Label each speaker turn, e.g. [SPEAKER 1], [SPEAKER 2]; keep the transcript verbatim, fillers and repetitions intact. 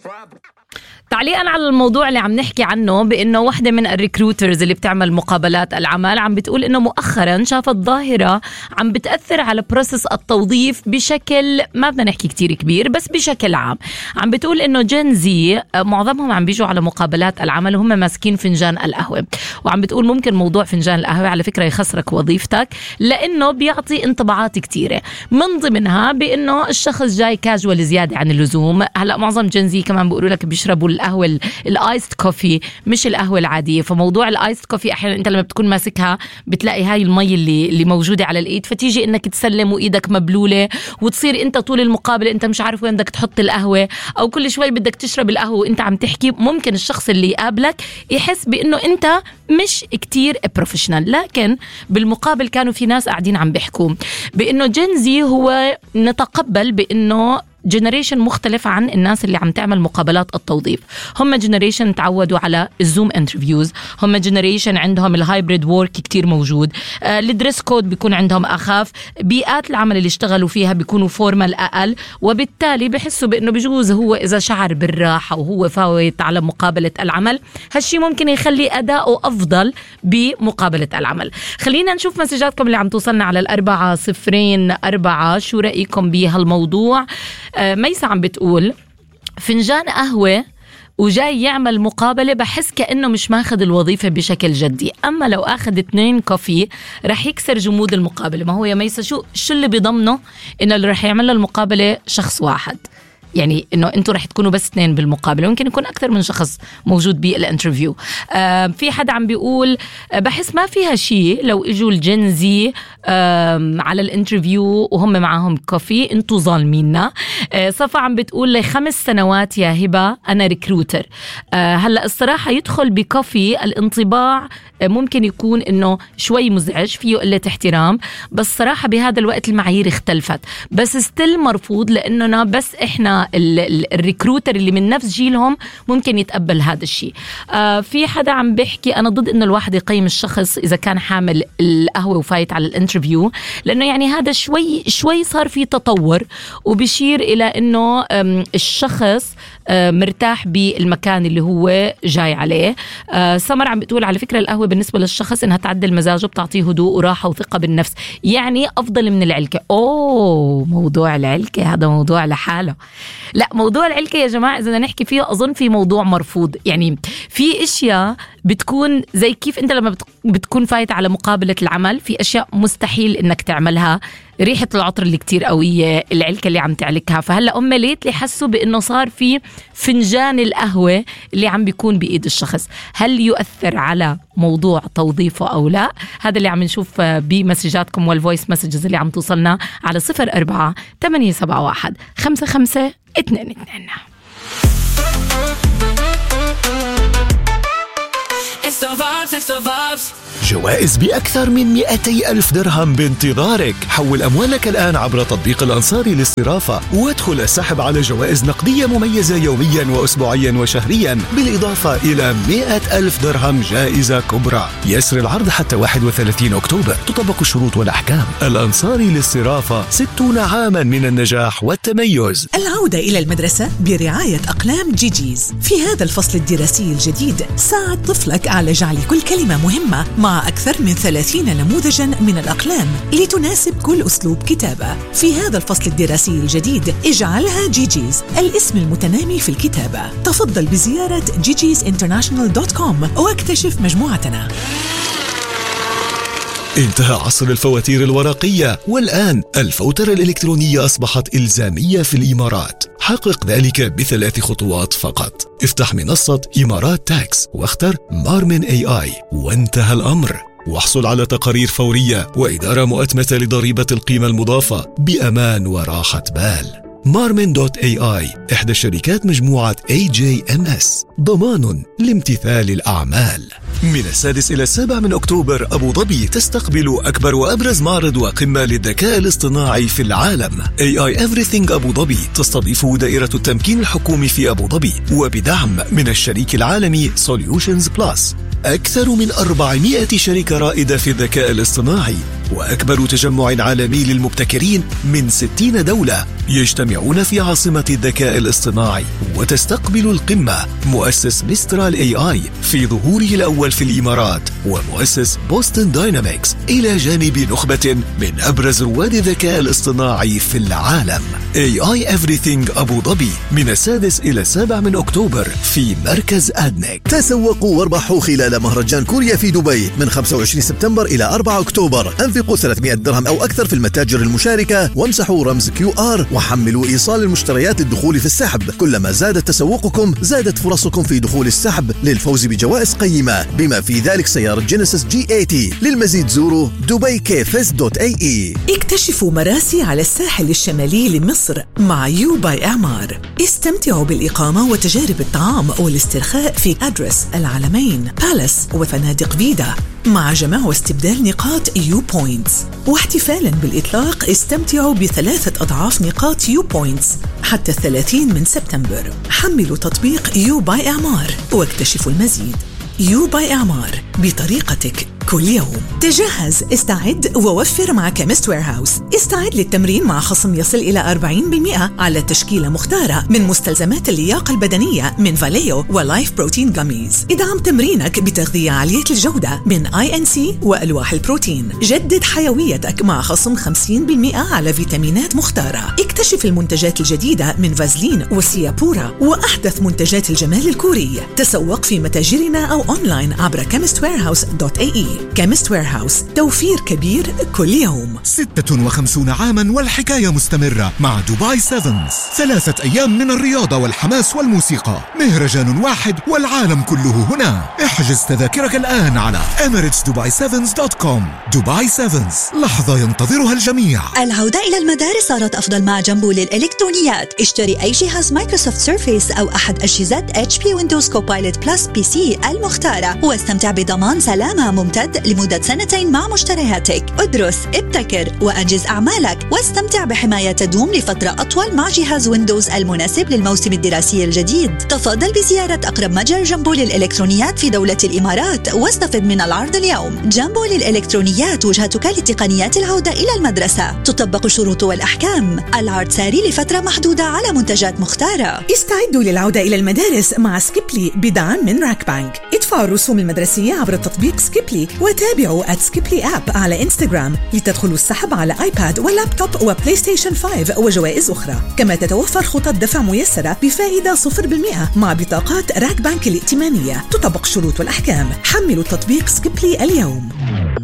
[SPEAKER 1] تعليقا على الموضوع اللي عم نحكي عنه، بأنه واحدة من الريكروترز اللي بتعمل مقابلات العمل عم بتقول أنه مؤخرا شافت ظاهرة عم بتأثر على بروسس التوظيف بشكل ما بدنا نحكي كتير كبير بس بشكل عام. عم بتقول أنه جنزي معظمهم عم بيجوا على مقابلات العمل وهم ماسكين فنجان القهوة، وعم بتقول ممكن موضوع فنجان القهوة على فكرة يخسرك وظيفتك لأنه بيعطي انطباعات كتيرة، من ضمنها بأنه الشخص جاي كاجوال زيادة عن اللزوم. هلأ معظم جنزي كمان بيقولوا لك بيشربوا القهوة الايست كوفي مش القهوة العادية، فموضوع الايست كوفي احيانا انت لما بتكون ماسكها بتلاقي هاي المي اللي اللي موجودة على الايد، فتيجي انك تسلم وايدك مبلولة وتصير انت طول المقابلة انت مش عارف وين بدك تحط القهوة، او كل شوي بدك تشرب القهوة وانت عم تحكي. ممكن الشخص اللي يقابلك يحس بانه انت مش كتير بروفيشنال، لكن بالمقابل كانوا في ناس قاعدين عم بيحكوا بانه جنزي هو نتقبل بانه جنريشن مختلف عن الناس اللي عم تعمل مقابلات التوظيف. هم جنريشن تعودوا على الزوم انترفيوز، هم جنريشن عندهم الهايبريد وورك كتير موجود، آه الدريس كود بيكون عندهم أخف، بيئات العمل اللي اشتغلوا فيها بيكونوا فورمال أقل، وبالتالي بحسوا بأنه بيجوز هو إذا شعر بالراحة وهو فاوت على مقابلة العمل هالشي ممكن يخلي أداؤه أفضل بمقابلة العمل. خلينا نشوف مسجاتكم اللي عم توصلنا على الأربعة صفرين أربعة، شو رأيكم بهالموضوع؟ ميسا عم بتقول فنجان قهوة وجاي يعمل مقابلة بحس كأنه مش ماخذ الوظيفة بشكل جدي، أما لو أخذ اثنين كوفي رح يكسر جمود المقابلة. ما هو يا ميسا شو شو اللي بيضمنه إنه اللي رح يعمل المقابلة شخص واحد؟ يعني إنه أنتوا رح تكونوا بس اثنين بالمقابلة، ممكن يكون أكثر من شخص موجود بالانترفيو. آه في حدا عم بيقول آه بحس ما فيها شيء لو إجوا الجنزي آه على الانترفيو وهم معاهم كوفي، أنتوا ظالميننا. آه صفا عم بتقول لي خمس سنوات يا هبة أنا ريكروتر. آه هلأ الصراحة يدخل بكوفي الانطباع آه ممكن يكون إنه شوي مزعج، فيه قلة احترام، بس صراحة بهذا الوقت المعايير اختلفت، بس ستيل مرفوض لأننا بس إحنا الريكروتر اللي من نفس جيلهم ممكن يتقبل هذا الشيء. آه في حدا عم بيحكي أنا ضد إنه الواحد يقيم الشخص إذا كان حامل القهوة وفايت على الانترفيو، لأنه يعني هذا شوي شوي صار في تطور وبيشير إلى إنه الشخص مرتاح بالمكان اللي هو جاي عليه. آه سمر عم بتقول على فكرة القهوة بالنسبة للشخص إنها تعدل مزاجه، بتعطيه هدوء وراحة وثقة بالنفس، يعني أفضل من العلكة. أوه موضوع العلكة هذا موضوع لحاله. لا موضوع العلكة يا جماعة إذا نحكي فيه أظن في موضوع مرفوض، يعني في أشياء بتكون زي كيف أنت لما بتكون فايت على مقابلة العمل في أشياء مستحيل إنك تعملها، ريحة العطر اللي كتير قوية، العلكة اللي عم تعلكها. فهلأ أم ليت لي حسوا بأنه صار في فنجان القهوة اللي عم بيكون بإيد الشخص، هل يؤثر على موضوع توظيفه أو لا؟ هذا اللي عم نشوف بمسجاتكم والفويس مسجز اللي عم توصلنا على صفر أربعة ثمانية سبعة واحد خمسة خمسة اثنين اثنين.
[SPEAKER 2] جوائز بأكثر من مئتي ألف درهم بانتظارك. حول أموالك الآن عبر تطبيق الأنصاري للصرافة وادخل السحب على جوائز نقدية مميزة يوميا وأسبوعيا وشهريا، بالإضافة إلى مئة ألف درهم جائزة كبرى. يسر العرض حتى واحد وثلاثين أكتوبر، تطبق الشروط والأحكام. الأنصاري للصرافة، ستون عاما من النجاح والتميز.
[SPEAKER 3] العودة إلى المدرسة برعاية أقلام جيجيز. في هذا الفصل الدراسي الجديد ساعد طفلك على جعل كل كلمة مهمة مع أكثر من ثلاثين نموذجاً من الأقلام لتناسب كل أسلوب كتابة. في هذا الفصل الدراسي الجديد اجعلها جيجيز الاسم المتنامي في الكتابة. تفضل بزيارة جيجيز انترناشنال دوت كوم واكتشف مجموعتنا.
[SPEAKER 2] انتهى عصر الفواتير الورقية، والآن الفوترة الإلكترونية أصبحت إلزامية في الإمارات. حقق ذلك بثلاث خطوات فقط. افتح منصة إمارات تاكس واختر مارمن اي اي وانتهى الأمر، واحصل على تقارير فورية وإدارة مؤتمتة لضريبة القيمة المضافة بأمان وراحة بال. مارمن دوت اي اي إحدى شركات مجموعة اي جي ام اس، ضمان لامتثال الأعمال. من السادس إلى السابع من أكتوبر أبو ظبي تستقبل أكبر وأبرز معرض وقمة للذكاء الاصطناعي في العالم. إيه آي Everything أبو ظبي تستضيف دائرة التمكين الحكومي في أبو ظبي وبدعم من الشريك العالمي Solutions Plus. أكثر من أربعمائة شركة رائدة في الذكاء الاصطناعي وأكبر تجمع عالمي للمبتكرين من ستين دولة يجتمعون في عاصمة الذكاء الاصطناعي. وتستقبل القمة مؤسس ميسترال اي اي في ظهوره الأول في الإمارات، ومؤسس بوستن داينامكس إلى جانب نخبة من أبرز رواد الذكاء الاصطناعي في العالم. اي اي Everything أبو ظبي من السادس إلى السابع من أكتوبر في مركز أدنك.
[SPEAKER 4] تسوقوا واربحوا خلال مهرجان كوريا في دبي من خمسة وعشرين سبتمبر إلى أربعة أكتوبر. أنفقوا ثلاثمائة درهم أو أكثر في المتاجر المشاركة، وامسحوا رمز كيو آر، وحملوا إيصال المشتريات للدخول في السحب. كلما زاد تسوقكم زادت فرصكم في دخول السحب للفوز بجوائز قيمة، بما في ذلك سيارة جينيسيس جي ثمانين. للمزيد زوروا دبي كيفز دوت اي اي.
[SPEAKER 3] اكتشفوا مراسي على الساحل الشمالي لمصر مع يو باي إعمار. استمتعوا بالإقامة وتجارب الطعام والاسترخاء في أدرس، العلمين، بالاس وفنادق فيدا، مع جمع واستبدال نقاط يو بوينتس. واحتفالا بالإطلاق استمتعوا بثلاثة أضعاف نقاط يو بوينتس حتى الثلاثين من سبتمبر. حملوا تطبيق يو باي إعمار واكتشفوا المزيد. يو باي إعمار، بطريقتك كل يوم. تجهز، استعد ووفر مع كيمست ويرهاوس. استعد للتمرين مع خصم يصل إلى أربعين بالمئة على تشكيلة مختارة من مستلزمات اللياقة البدنية من فاليو ولايف بروتين جاميز. ادعم تمرينك بتغذية عالية الجودة من آي إن سي وألواح البروتين. جدد حيويتك مع خصم خمسين بالمئة على فيتامينات مختارة. اكتشف المنتجات الجديدة من فازلين وسيابورا وأحدث منتجات الجمال الكوري. تسوق في متاجرنا أو أونلاين عبر كيمست ويرهاوس دوت اي اي. كيمست ويرهاوس، توفير كبير كل يوم.
[SPEAKER 5] ستة وخمسين عاما والحكاية مستمرة مع دبي سيفنز. ثلاثة أيام من الرياضة والحماس والموسيقى، مهرجان واحد والعالم كله هنا. احجز تذاكرك الآن على إميريتس دبي سيفنز دوت كوم. دبي سيفنز، لحظة ينتظرها الجميع.
[SPEAKER 6] العودة إلى المدارس صارت أفضل مع جنبو للإلكترونيات. اشتري أي جهاز مايكروسوفت سيرفيس أو أحد أجهزة اتش بي ويندوز كوبايلوت بلس بي سي المختارة، واستمتع بضمان سلامة ممتد لمدة سنتين مع مشترياتك. ادرس، ابتكر وأنجز أعمالك، واستمتع بحماية تدوم لفترة أطول مع جهاز ويندوز المناسب للموسم الدراسي الجديد. تفضل بزيارة أقرب متجر جنبو للإلكترونيات في دولة الإمارات واستفد من العرض اليوم. جنبو للإلكترونيات، وجهتك لتقنيات العودة إلى المدرسة. تطبق الشروط والأحكام. العرض ساري لفترة محدودة على منتجات مختارة.
[SPEAKER 3] استعدوا للعودة إلى المدارس مع سكيبلي بدعم من راك بانك. ادفعوا الرسوم المدرسية عبر تطبيق سكيبلي، وتابعوا at سكيبلي اب على انستغرام لتدخلوا السحب على ايباد واللابتوب وبلاي ستيشن خمسة وجوائز أخرى. كما تتوفر خطط دفع ميسرة بفائدة صفر بالمئة مع بطاقات راك بانك الائتمانية. تطبق الشروط والأحكام. حملوا تطبيق سكيبلي اليوم.